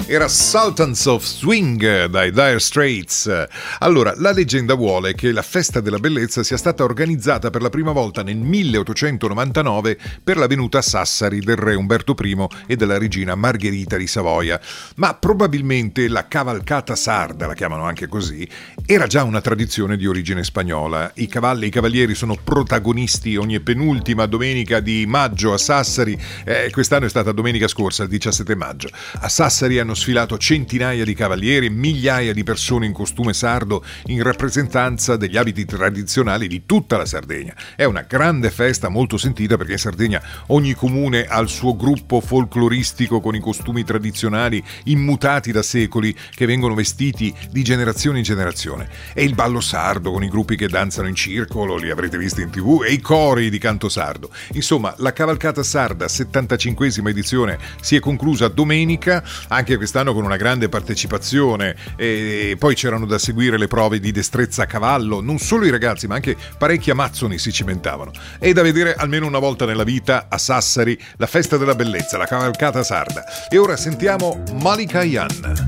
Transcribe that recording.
Era Sultans of Swing dai Dire Straits. Allora, la leggenda vuole che la Festa della Bellezza sia stata organizzata per la prima volta nel 1899 per la venuta a Sassari del re Umberto I e della regina Margherita di Savoia. Ma probabilmente la cavalcata sarda, la chiamano anche così, era già una tradizione di origine spagnola. I cavalli e i cavalieri sono protagonisti ogni penultima domenica di maggio a Sassari. Quest'anno è stata domenica scorsa, il 17 maggio. A Sassari hanno sfilato centinaia di cavalieri e migliaia di persone in costume sardo in rappresentanza degli abiti tradizionali di tutta la Sardegna. È una grande festa molto sentita perché in Sardegna ogni comune ha il suo gruppo folcloristico con i costumi tradizionali immutati da secoli che vengono vestiti di generazione in generazione. E il ballo sardo con i gruppi che danzano in circolo, li avrete visti in TV, e i cori di canto sardo. Insomma, la cavalcata sarda 75esima edizione si è conclusa domenica, anche quest'anno con una grande partecipazione, e poi c'erano da seguire le prove di destrezza a cavallo. Non solo i ragazzi ma anche parecchi amazzoni si cimentavano. È da vedere almeno una volta nella vita a Sassari la Festa della Bellezza, la cavalcata sarda. E ora sentiamo Malika Yan.